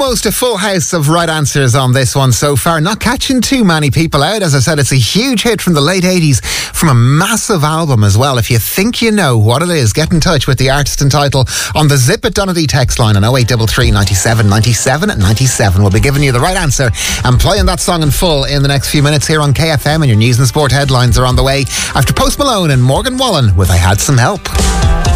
Almost a full house of right answers on this one so far. Not catching too many people out. As I said, it's a huge hit from the late 80s, from a massive album as well. If you think you know what it is, get in touch with the artist and title on the Zip It Donady text line on 0833 97 97 97. We'll be giving you the right answer and playing that song in full in the next few minutes here on KFM, and your news and sport headlines are on the way after Post Malone and Morgan Wallen with I Had Some Help.